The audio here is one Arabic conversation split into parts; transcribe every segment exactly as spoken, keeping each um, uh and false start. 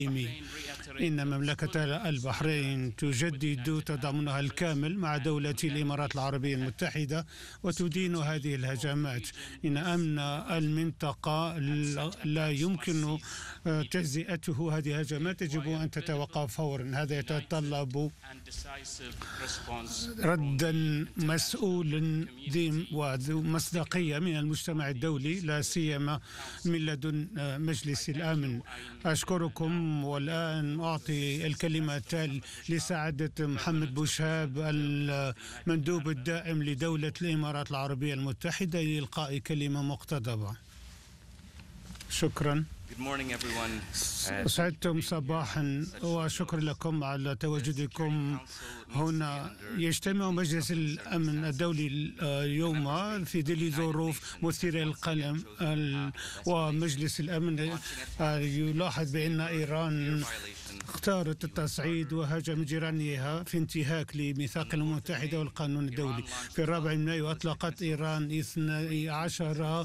إن مملكة البحرين تجدد تضامنها الكامل مع دولة الإمارات العربية المتحدة وتدين هذه الهجمات. إن أمن المنطقة لا يمكن تهزئته. هذه الهجمات يجب أن تتوقف فورا. هذا يتطلب ردا مسؤول وذو مصداقية من المجتمع الدولي، لا سيما من لدن مجلس الأمن. أشكركم، والآن أعطي الكلمة لسعادة محمد بوشهاب المندوب الدائم لدولة الإمارات العربية المتحدة لإلقاء كلمة مقتضبة. شكرا. أسعدتم صباحا وشكرا لكم على تواجدكم هنا. يجتمع مجلس الأمن الدولي اليوم في ظل ظروف مثيرة للقلق، ومجلس الأمن يلاحظ بأن إيران اختارت التصعيد وهاجم جيرانها في انتهاك لميثاق الأمم المتحدة والقانون الدولي. في الرابع من مايو أطلقت إيران اثني عشر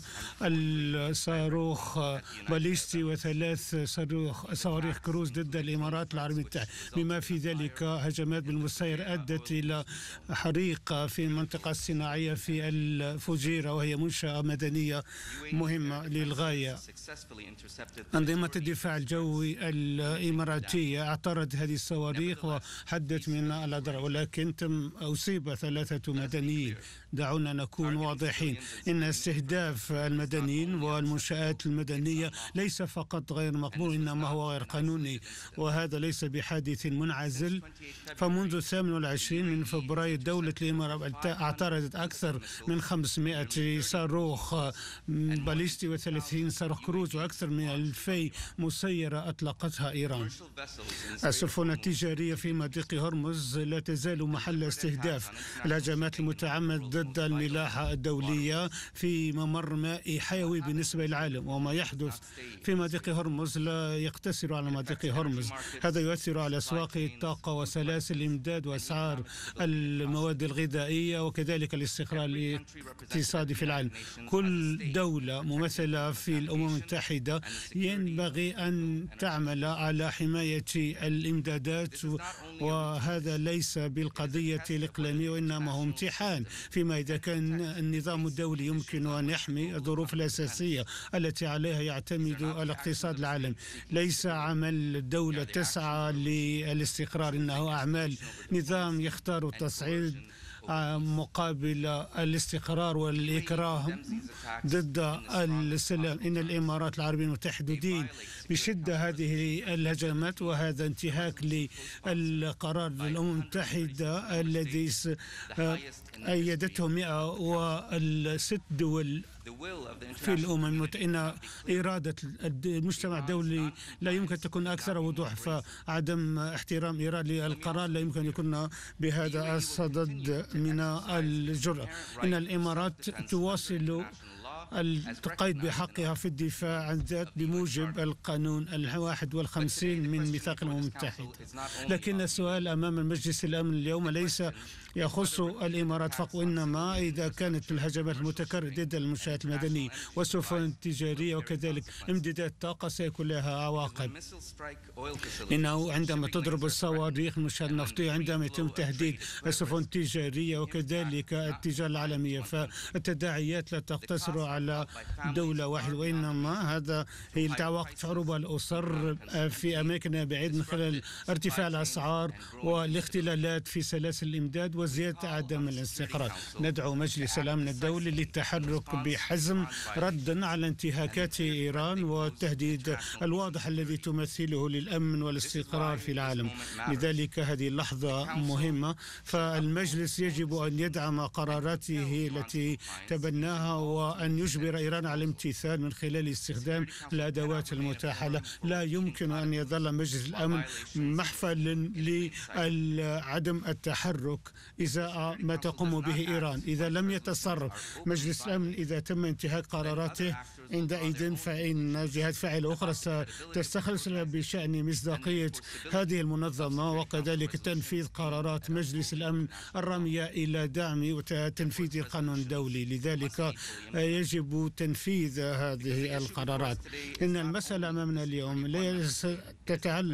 الصاروخ باليستي وثلاث صاروخ صواريخ كروز ضد الإمارات العربية المتحدة، بما في ذلك هجمات بالمسير أدت إلى حريق في المنطقة الصناعية في الفجيرة، وهي منشأة مدنية مهمة للغاية. أنظمة الدفاع الجوي الإماراتية اعترضت هذه الصواريخ وحدت من الأضرار، ولكن تم أصيب ثلاثة مدنيين. دعونا نكون واضحين، إن استهداف المدنيين والمنشآت المدنية ليس فقط غير مقبول، إنما هو غير قانوني، وهذا ليس بحادث منعزل. فمنذ الثامن والعشرين من فبراير دولة الإمارات اعترضت أكثر من خمسمائة صاروخ باليستي وثلاثين صاروخ كروز وأكثر من ألفي مسيرة أطلقتها إيران. السفن التجارية في مضيق هرمز لا تزال محل استهداف. الهجمات المتعمد ضد الملاحة الدولية في ممر مائي حيوي بالنسبة للعالم، وما يحدث في مضيق هرمز لا يقتصر على مضيق هرمز. هذا يؤثر على أسواق الطاقة وسلاسل الإمداد وأسعار المواد الغذائية وكذلك الاستقرار الاقتصادي في العالم. كل دولة ممثلة في الأمم المتحدة ينبغي أن تعمل على حماية الإمدادات، وهذا ليس بالقضية الإقليمية وإنما هو امتحان فيما إذا كان النظام الدولي يمكن أن يحمي الظروف الأساسية التي عليها يعتمد الاقتصاد العالمي. ليس عمل الدولة تسعى للاستقرار، إنه أعمال نظام يختار التصعيد مقابل الاستقرار والإكراه ضد السلام. إن الإمارات العربية المتحدة تدين بشدة هذه الهجمات، وهذا انتهاك للقرار الأمم المتحدة الذي أيدته مئة وستة دول في الأمم المتحدة. إن إرادة المجتمع الدولي لا يمكن تكون أكثر وضوح، فعدم احترام إيران للقرار لا يمكن أن يكون بهذا الصدد من الجرأة. إن الإمارات تواصل التقيد بحقها في الدفاع عن الذات بموجب القانون الواحد والخمسين من ميثاق الأمم المتحدة. لكن السؤال أمام المجلس الأمن اليوم ليس يخص الإمارات فقط، وإنما إذا كانت الهجمات المتكررة ضد المنشآت المدنية والسفن التجارية وكذلك امدادات الطاقة سيكون لها عواقب. إنه عندما تضرب الصواريخ المنشآت النفطية، عندما يتم تهديد السفن التجارية وكذلك التجارة العالمية، فالتداعيات لا تقتصر على دولة واحدة، وإنما هذا هي تعوق حروب الأسر في أماكن بعيد من خلال ارتفاع الأسعار والاختلالات في سلاسل الإمداد وزيادة عدم الاستقرار. ندعو مجلس الأمن الدولي للتحرك بحزم ردا على انتهاكات إيران والتهديد الواضح الذي تمثله للأمن والاستقرار في العالم. لذلك هذه اللحظة مهمة، فالمجلس يجب أن يدعم قراراته التي تبناها وأن يجبر إيران على الامتثال من خلال استخدام الأدوات المتاحة له. لا يمكن أن يظل مجلس الأمن محفل لعدم التحرك إزاء ما تقوم به إيران. إذا لم يتصرف مجلس الأمن إذا تم انتهاك قراراته، عندئذ فإن جهات فاعلة أخرى ستستخلص بشأن مصداقية هذه المنظمة وكذلك تنفيذ قرارات مجلس الأمن الرامية إلى دعم وتنفيذ القانون الدولي. لذلك يجب تنفيذ هذه القرارات. إن المسألة أمامنا اليوم لا تتعلق